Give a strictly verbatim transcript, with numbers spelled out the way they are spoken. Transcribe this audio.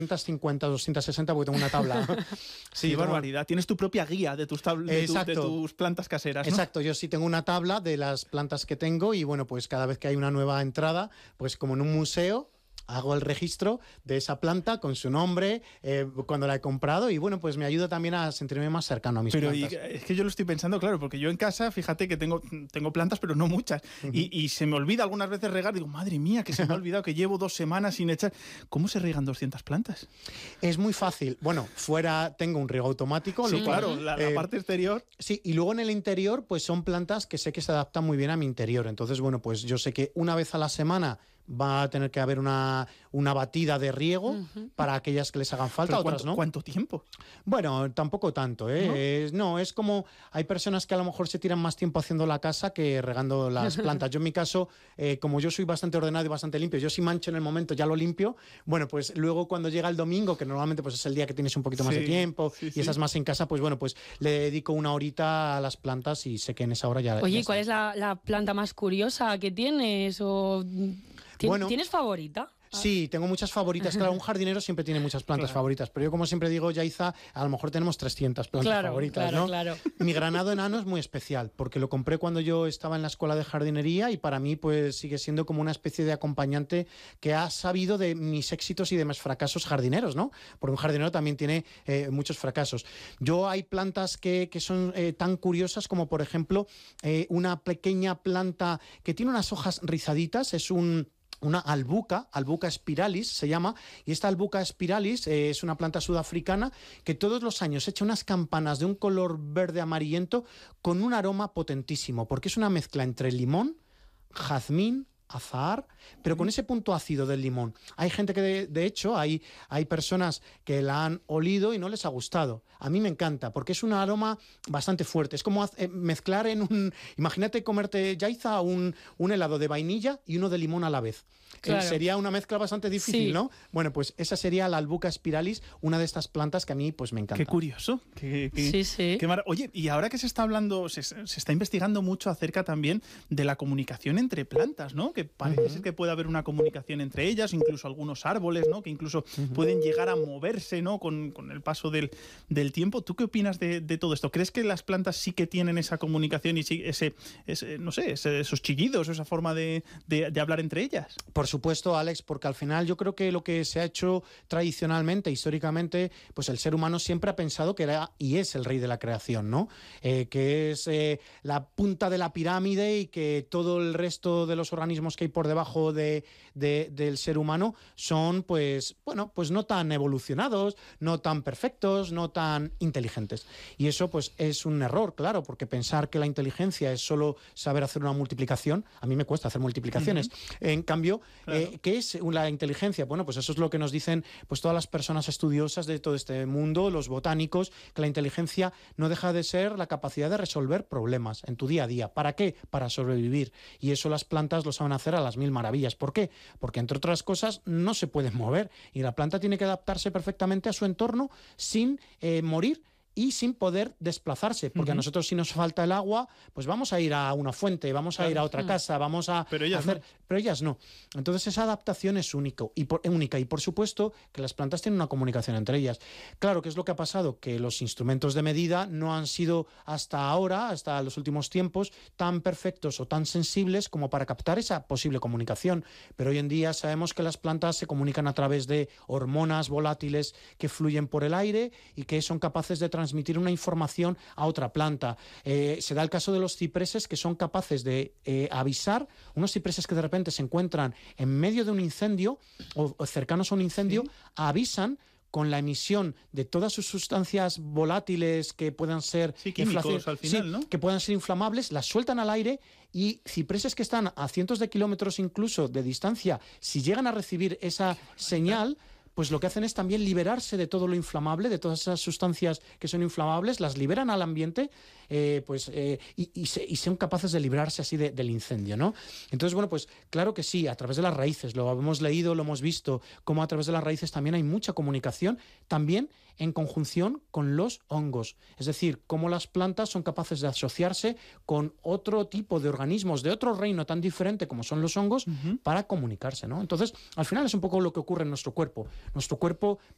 doscientas cincuenta, doscientas sesenta, porque tengo una tabla. Sí, qué barbaridad. Tienes tu propia guía de tus, tab- de, tu, de tus plantas caseras, ¿no? Exacto, yo sí tengo una tabla de las plantas que tengo y bueno, pues cada vez que hay una nueva entrada, pues como en un museo, hago el registro de esa planta con su nombre, eh, cuando la he comprado y bueno, pues me ayuda también a sentirme más cercano a mis pero plantas. Y, es que yo lo estoy pensando, claro, porque yo en casa, fíjate que tengo, tengo plantas, pero no muchas. Uh-huh. y, y se me olvida algunas veces regar. Digo, madre mía, que se me ha olvidado que llevo dos semanas sin echar. ¿Cómo se riegan doscientas plantas? Es muy fácil. Bueno, fuera tengo un riego automático. Sí, lo cual, claro, la, la eh, parte exterior. Sí, y luego en el interior, pues son plantas que sé que se adaptan muy bien a mi interior. Entonces, bueno, pues yo sé que una vez a la semana va a tener que haber una, una batida de riego uh-huh. para aquellas que les hagan falta, ¿Pero otras cuánto, no. ¿Cuánto tiempo? Bueno, tampoco tanto, ¿eh? ¿No? Es, no, es como hay personas que a lo mejor se tiran más tiempo haciendo la casa que regando las plantas. Yo en mi caso, eh, como yo soy bastante ordenado y bastante limpio, yo si mancho en el momento ya lo limpio, bueno, pues luego cuando llega el domingo, que normalmente pues es el día que tienes un poquito más sí, de tiempo sí, y sí. estás más en casa, pues bueno, pues le dedico una horita a las plantas y sé que en esa hora ya... Oye, ya ¿cuál es la, la planta más curiosa que tienes? O... Bueno, ¿Tienes favorita? Sí, tengo muchas favoritas. Claro, un jardinero siempre tiene muchas plantas claro. favoritas, pero yo como siempre digo, Yaiza, a lo mejor tenemos trescientas plantas claro, favoritas, claro, ¿no? Claro. Mi granado enano es muy especial, porque lo compré cuando yo estaba en la escuela de jardinería y para mí pues sigue siendo como una especie de acompañante que ha sabido de mis éxitos y de mis fracasos jardineros, ¿no? Porque un jardinero también tiene eh, muchos fracasos. Yo hay plantas que, que son eh, tan curiosas como, por ejemplo, eh, una pequeña planta que tiene unas hojas rizaditas, es un... una albuca, albuca spiralis se llama, y esta albuca spiralis eh, es una planta sudafricana que todos los años echa unas campanas de un color verde amarillento con un aroma potentísimo, porque es una mezcla entre limón, jazmín, azahar, pero con ese punto ácido del limón. Hay gente que, de, de hecho, hay, hay personas que la han olido y no les ha gustado. A mí me encanta, porque es un aroma bastante fuerte. Es como eh, mezclar en un... Imagínate comerte, Yaiza, un, un helado de vainilla y uno de limón a la vez. Claro. Eh, sería una mezcla bastante difícil, sí. ¿no? Bueno, pues esa sería la albuca spiralis, una de estas plantas que a mí pues me encanta. Qué curioso. Qué, qué, sí, sí. Qué mar... Oye, y ahora que se está hablando, se, se está investigando mucho acerca también de la comunicación entre plantas, ¿no? Que parece uh-huh. que puede haber una comunicación entre ellas, incluso algunos árboles, ¿no? Que incluso uh-huh. pueden llegar a moverse, ¿no? Con, con el paso del, del tiempo. ¿Tú qué opinas de, de todo esto? ¿Crees que las plantas sí que tienen esa comunicación y sí, ese, ese, no sé, ese, esos chillidos, esa forma de, de, de hablar entre ellas? Por supuesto, Alex, porque al final yo creo que lo que se ha hecho tradicionalmente, históricamente, pues el ser humano siempre ha pensado que era y es el rey de la creación, ¿no? Eh, que es eh, la punta de la pirámide y que todo el resto de los organismos que hay por debajo de, de, del ser humano son, pues, bueno, pues no tan evolucionados, no tan perfectos, no tan inteligentes. Y eso, pues, es un error, claro, porque pensar que la inteligencia es solo saber hacer una multiplicación, a mí me cuesta hacer multiplicaciones. Uh-huh. En cambio, claro. eh, ¿qué es la inteligencia? Bueno, pues eso es lo que nos dicen pues todas las personas estudiosas de todo este mundo, los botánicos, que la inteligencia no deja de ser la capacidad de resolver problemas en tu día a día. ¿Para qué? Para sobrevivir. Y eso las plantas lo saben hacer a las mil maravillas. ¿Por qué? Porque, entre otras cosas, no se pueden mover y la planta tiene que adaptarse perfectamente a su entorno sin eh, morir y sin poder desplazarse, porque uh-huh. a nosotros si nos falta el agua, pues vamos a ir a una fuente, vamos a ir a otra casa, vamos a pero ellas hacer... No. Pero ellas no. Entonces esa adaptación es único y por, única y por supuesto que las plantas tienen una comunicación entre ellas. Claro, ¿qué es lo que ha pasado? Que los instrumentos de medida no han sido hasta ahora, hasta los últimos tiempos, tan perfectos o tan sensibles como para captar esa posible comunicación. Pero hoy en día sabemos que las plantas se comunican a través de hormonas volátiles que fluyen por el aire y que son capaces de transmitir una información a otra planta. Eh, se da el caso de los cipreses que son capaces de eh, avisar, unos cipreses que de repente se encuentran en medio de un incendio o, o cercanos a un incendio, sí. avisan con la emisión de todas sus sustancias volátiles que puedan ser sí, químicos al final, sí, ¿no? que puedan ser inflamables, las sueltan al aire y cipreses que están a cientos de kilómetros incluso de distancia, si llegan a recibir esa señal, pues lo que hacen es también liberarse de todo lo inflamable, de todas esas sustancias que son inflamables, las liberan al ambiente eh, pues, eh, y, y, se, y son capaces de librarse así de, del incendio, ¿no? Entonces, bueno, pues claro que sí, a través de las raíces, lo hemos leído, lo hemos visto, como a través de las raíces también hay mucha comunicación, también en conjunción con los hongos, es decir, cómo las plantas son capaces de asociarse con otro tipo de organismos de otro reino tan diferente como son los hongos uh-huh. para comunicarse, ¿no? Entonces, al final es un poco lo que ocurre en nuestro cuerpo. Nuestro cuerpo